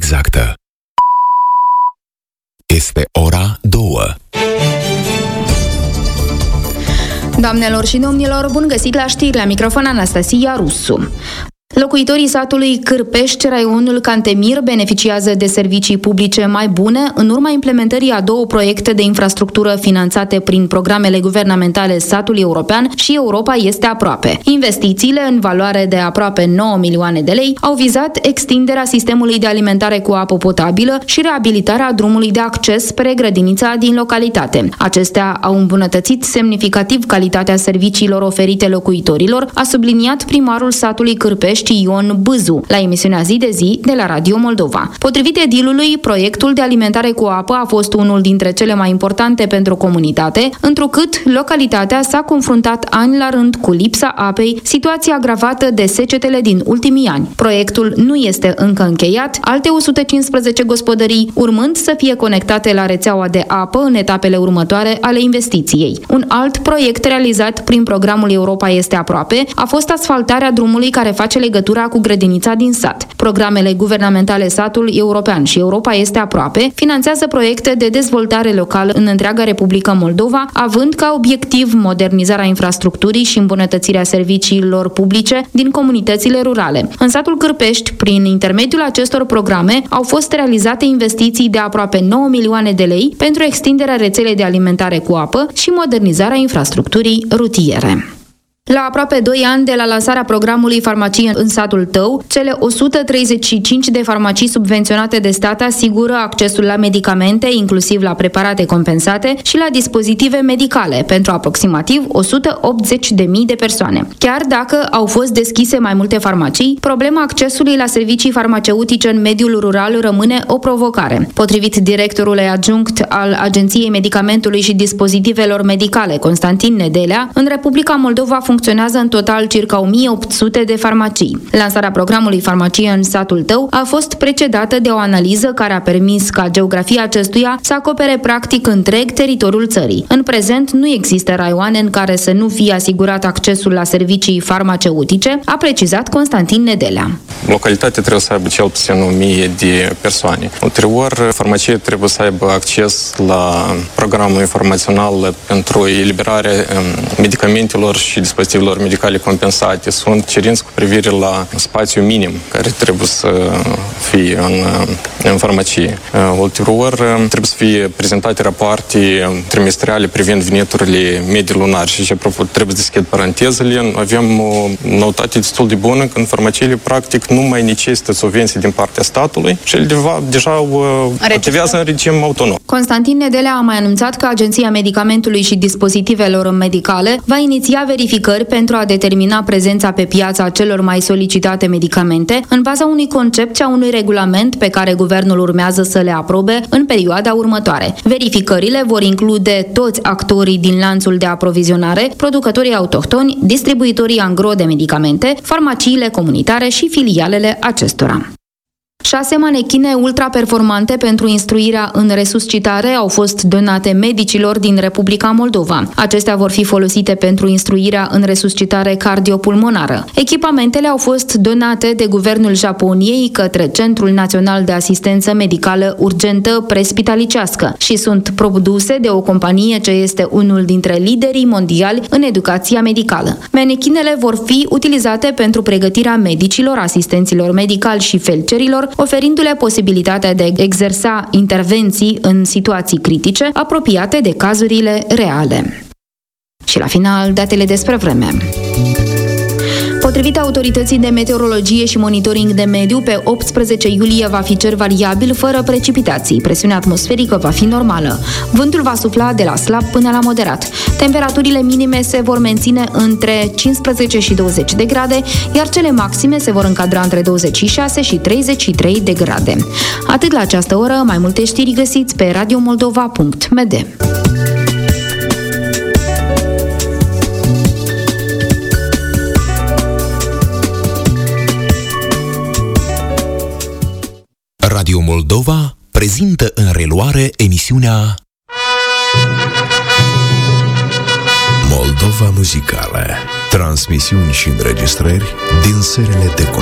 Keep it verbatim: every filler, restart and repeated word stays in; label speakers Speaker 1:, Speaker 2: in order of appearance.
Speaker 1: exactă. Este ora două.
Speaker 2: Doamnelor și domnilor, bun găsit la știri, la microfon Anastasia Rusu. Locuitorii satului Cârpești, raionul Cantemir, beneficiază de servicii publice mai bune în urma implementării a două proiecte de infrastructură finanțate prin programele guvernamentale Satul European și Europa este aproape. Investițiile, în valoare de aproape nouă milioane de lei, au vizat extinderea sistemului de alimentare cu apă potabilă și reabilitarea drumului de acces spre grădinița din localitate. Acestea au îmbunătățit semnificativ calitatea serviciilor oferite locuitorilor, a subliniat primarul satului Cârpești, Ion Bâzu, la emisiunea Zi de Zi de la Radio Moldova. Potrivit edilului, proiectul de alimentare cu apă a fost unul dintre cele mai importante pentru comunitate, întrucât localitatea s-a confruntat ani la rând cu lipsa apei, situație agravată de secetele din ultimii ani. Proiectul nu este încă încheiat, alte o sută cincisprezece gospodării urmând să fie conectate la rețeaua de apă în etapele următoare ale investiției. Un alt proiect realizat prin programul Europa este aproape a fost asfaltarea drumului care face legătura cu grădinița din sat. Programele guvernamentale Satul European și Europa este aproape finanțează proiecte de dezvoltare locală în întreaga Republică Moldova, având ca obiectiv modernizarea infrastructurii și îmbunătățirea serviciilor publice din comunitățile rurale. În satul Cârpești, prin intermediul acestor programe, au fost realizate investiții de aproape nouă milioane de lei pentru extinderea rețelei de alimentare cu apă și modernizarea infrastructurii rutiere. La aproape doi ani de la lansarea programului Farmacie în satul tău, cele o sută treizeci și cinci de farmacii subvenționate de stat asigură accesul la medicamente, inclusiv la preparate compensate și la dispozitive medicale pentru aproximativ o sută optzeci de mii de persoane. Chiar dacă au fost deschise mai multe farmacii, problema accesului la servicii farmaceutice în mediul rural rămâne o provocare. Potrivit directorului adjunct al Agenției Medicamentului și Dispozitivelor Medicale, Constantin Nedelea, în Republica Moldova funcționează în total circa o mie opt sute de farmacii. Lansarea programului Farmacie în satul tău a fost precedată de o analiză care a permis ca geografia acestuia să acopere practic întreg teritoriul țării. În prezent nu există raioane în care să nu fie asigurat accesul la servicii farmaceutice, a precizat Constantin Nedelea.
Speaker 3: Localitatea trebuie să aibă cel puțin o mie de persoane. Ulterior, farmacie trebuie să aibă acces la programul informațional pentru eliberarea medicamentelor și dispozitivele medicale compensate. Sunt cerințe cu privire la spațiu minim care trebuie să fie în, în farmacie. Ulterior, trebuie să fie prezentate rapoarte trimestriale privind veniturile medii lunare. Și, apropo, trebuie să deschid parantezele. Avem o noutate destul de bună că în farmaciile, practic, nu mai necesită subvenții din partea statului și ele deja activează în regim autonom.
Speaker 2: Constantin Nedelea a mai anunțat că Agenția Medicamentului și Dispozitivelor Medicale va iniția verificări pentru a determina prezența pe piața celor mai solicitate medicamente în baza unui concept și a unui regulament pe care guvernul urmează să le aprobe în perioada următoare. Verificările vor include toți actorii din lanțul de aprovizionare, producătorii autohtoni, distribuitorii angro de medicamente, farmaciile comunitare și filialele acestora. Șase manechine ultraperformante pentru instruirea în resuscitare au fost donate medicilor din Republica Moldova. Acestea vor fi folosite pentru instruirea în resuscitare cardiopulmonară. Echipamentele au fost donate de Guvernul Japoniei către Centrul Național de Asistență Medicală Urgentă Prespitalicească și sunt produse de o companie ce este unul dintre liderii mondiali în educația medicală. Manechinele vor fi utilizate pentru pregătirea medicilor, asistenților medicali și felcerilor, oferindu-le posibilitatea de a exersa intervenții în situații critice apropiate de cazurile reale. Și la final, datele despre vreme. Potrivit Autorității de Meteorologie și Monitoring de Mediu, pe optsprezece iulie va fi cer variabil, fără precipitații. Presiunea atmosferică va fi normală. Vântul va sufla de la slab până la moderat. Temperaturile minime se vor menține între cincisprezece și douăzeci de grade, iar cele maxime se vor încadra între douăzeci și șase și treizeci și trei de grade. Atât la această oră, mai multe știri găsiți pe radiomoldova punct m d.
Speaker 1: Radio Moldova prezintă în reluare emisiunea Moldova Muzicală. Transmisiuni și înregistrări din serile de